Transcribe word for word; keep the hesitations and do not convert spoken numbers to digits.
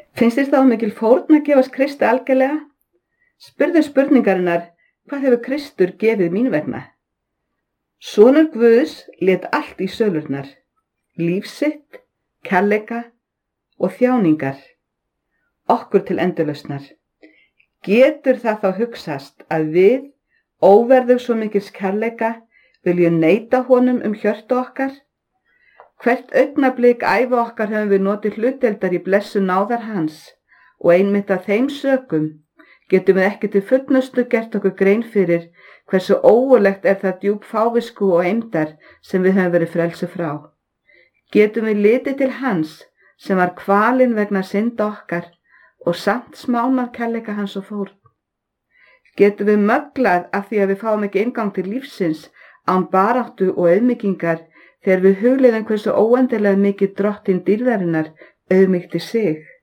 Finnst þér þá mikil fórn að gefast Kristi algjörlega? Spurðu spurningarinnar, hvað hefur Kristur gefið mín vegna? Sonur Guðs lét allt í sölurnar, líf sitt, kærleika og þjáningar, okkur til endurlausnar. Getur það þá hugsast að við, óverðug svo mikils kærleika, viljum neita honum um hjörtu okkar? Hvert augnablik ævi okkar höfum við notið hlutdeildar í blessun náðar hans og einmitt af þeim sökum getum við ekki til fullnustu gert okkur grein fyrir hversu ógurlegt er það djúp fávisku og eymdar sem við höfum verið frelsi frá. Getum við litið til hans sem var kvalinn vegna synda okkar og samt smánað kærleika hans og fórn. Getum við möglað af því að við fáum ekki inngang til lífsins án baráttu og auðmýkingar þegar við hugleiðum hversu óendanlega mikið drottinn dýrðarinnar auðmýkti sig.